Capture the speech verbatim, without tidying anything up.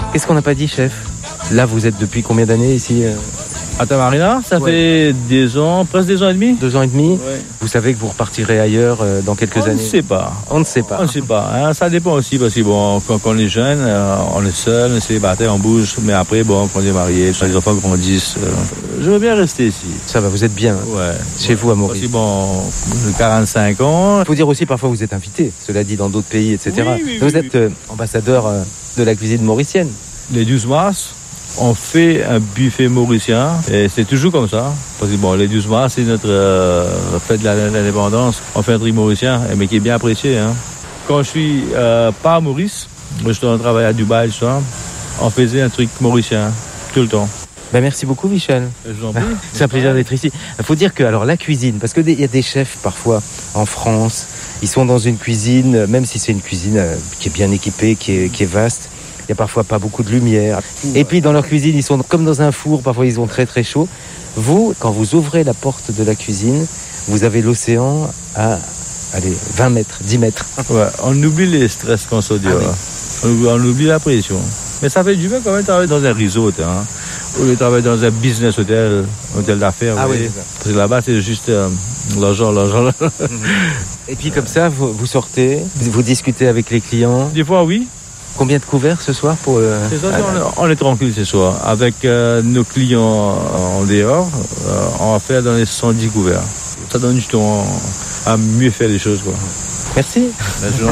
Qu'est-ce qu'on n'a pas dit, chef? Là, vous êtes depuis combien d'années ici? À Tamarina, ça Ouais. fait deux ans, presque deux ans et demi. Deux ans et demi. Ouais. Vous savez que vous repartirez ailleurs euh, dans quelques On ne années? sait pas. On ne sait pas. On ne sait pas. Hein. Ça dépend aussi parce que bon, quand, quand on est jeune, euh, on est seul, on est célibataire, on bouge. Mais après, bon, quand on est marié, quand les enfants grandissent, euh, je veux bien rester ici. Ça va, vous êtes bien Ouais. chez vous à Parce Maurice. que bon, j'ai quarante-cinq ans. Il faut dire aussi, parfois, vous êtes invité, cela dit, dans d'autres pays, et cetera. Oui, oui, vous oui, êtes euh, ambassadeur euh, de la cuisine mauricienne. Les douze mars, on fait un buffet mauricien et c'est toujours comme ça. Parce que bon, les douze mars, c'est notre euh, fête de l'indépendance. On fait un truc mauricien, mais qui est bien apprécié. Hein. Quand je suis euh, pas à Maurice, je suis en travail à Dubaï, tout ça, on faisait un truc mauricien tout le temps. Ben, merci beaucoup, Michel. Je vous en prie. C'est un plaisir d'être ici. Il faut dire que, alors, la cuisine, parce qu'il y a des chefs, parfois, en France, ils sont dans une cuisine, même si c'est une cuisine euh, qui est bien équipée, qui est, qui est vaste, il n'y a parfois pas beaucoup de lumière. Et puis, dans leur cuisine, ils sont comme dans un four, parfois, ils ont très, très chaud. Vous, quand vous ouvrez la porte de la cuisine, vous avez l'océan à, allez, vingt mètres, dix mètres. Ouais, on oublie les stress qu'on se dit. Ah oui. on, oublie, on oublie la pression. Mais ça fait du bien quand même de travailler dans un resort. Hein. Ou de travailler dans un business hôtel, hôtel d'affaires. Ah vous oui, voyez. c'est ça. Parce que là-bas, c'est juste euh, l'argent, l'argent. Et puis, comme ça, vous, vous sortez, vous discutez avec les clients. Des fois, oui. Combien de couverts ce soir pour... euh, C'est ça, on, on est tranquille ce soir. Avec euh, nos clients en dehors, euh, on va faire dans les cent dix couverts. Ça donne du temps à mieux faire les choses, quoi. Merci. Là, je